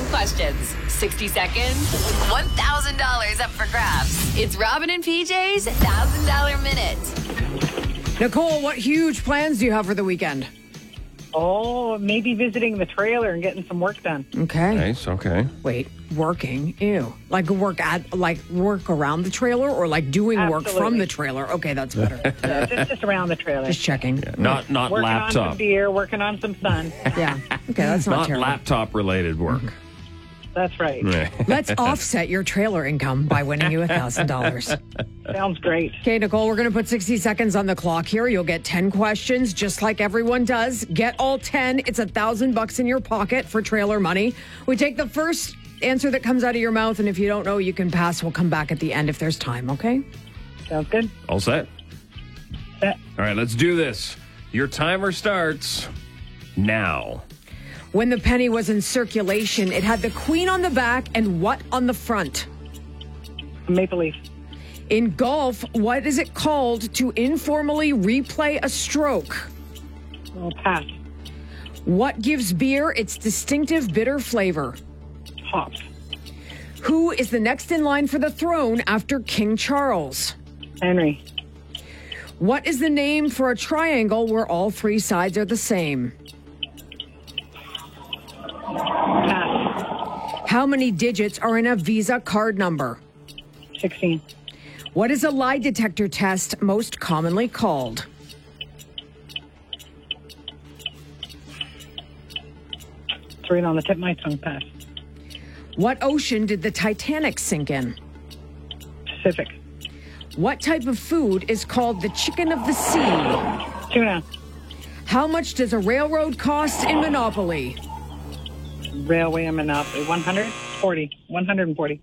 questions, 60 seconds, $1,000 up for grabs. It's Robin and PJ's $1,000 Minute. Nicole, what huge plans do you have for the weekend? Oh, maybe visiting the trailer and getting some work done. Okay. Nice, okay. Wait, working? Ew. Like work around the trailer or like doing work from Absolutely. the trailer? Okay, that's better. Just around the trailer. Just checking. Yeah, not working on laptop. some beer, working on some sun. Yeah. Okay, that's not Not terrible. laptop-related work. That's right. Let's offset your trailer income by winning you $1,000. Sounds great. Okay, Nicole, we're going to put 60 seconds on the clock here. You'll get 10 questions, just like everyone does. Get all 10. It's $1,000 in your pocket for trailer money. We take the first answer that comes out of your mouth, and if you don't know, you can pass. We'll come back at the end if there's time, okay? Sounds good. All set? Set. All right, let's do this. Your timer starts now. When the penny was in circulation, it had the queen on the back and what on the front? Maple Leaf. In golf, what is it called to informally replay a stroke? Oh, pass. What gives beer its distinctive bitter flavor? Hops. Who is the next in line for the throne after King Charles? Henry. What is the name for a triangle where all three sides are the same? Pass. How many digits are in a Visa card number? 16. What is a lie detector test most commonly called? It's right on the tip of my tongue. Pass. What ocean did the Titanic sink in? Pacific. What type of food is called the chicken of the sea? Tuna. How much does a railroad cost in Monopoly? Railway and Monopoly. 140. 140.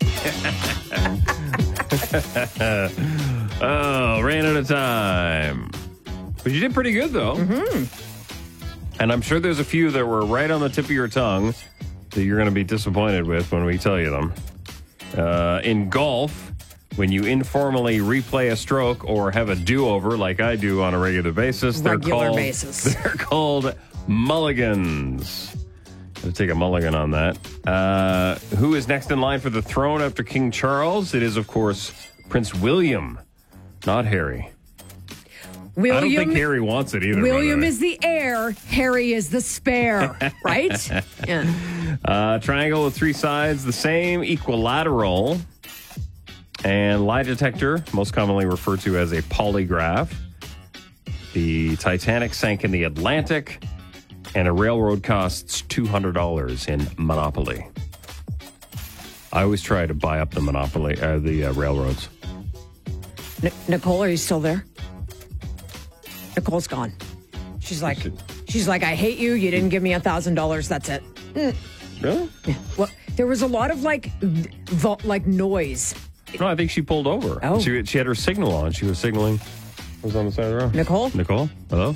Oh, ran out of time. But you did pretty good, though. Mm-hmm. And I'm sure there's a few that were right on the tip of your tongue that you're going to be disappointed with when we tell you them. In golf, when you informally replay a stroke or have a do-over like I do on a regular basis, they're called mulligans. Let's take a mulligan on that. Who is next in line for the throne after King Charles? It is, of course, Prince William, not Harry. I don't think Harry wants it either. William is the heir. Harry is the spare, right? Yeah. Triangle with three sides, the same, equilateral. And lie detector, most commonly referred to as a polygraph. The Titanic sank in the Atlantic. And a railroad costs $200 in Monopoly. I always try to buy up the railroads. Nicole, are you still there? Nicole's gone. She's like, I hate you. You didn't give me $1,000. That's it. Really? Yeah. Well, there was a lot of noise. No, I think she pulled over. Oh. She had her signal on. She was signaling. Was on the side of the road. Nicole? Hello?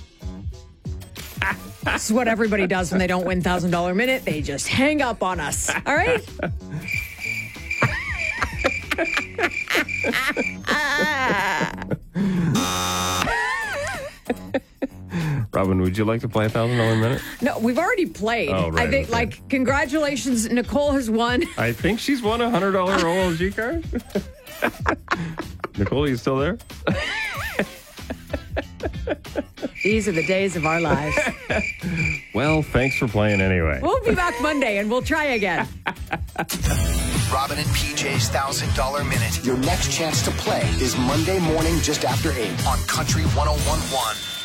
This is what everybody does when they don't win $1,000 minute. They just hang up on us. All right? Robin, would you like to play $1,000 minute? No, we've already played. Oh, right, I think, okay. congratulations, Nicole has won. I think she's won a $100 OLG card. Nicole, are you still there? These are the days of our lives. Well, thanks for playing anyway. We'll be back Monday and we'll try again. Robin and PJ's $1,000 Minute. Your next chance to play is Monday morning just after 8 on Country 101.1.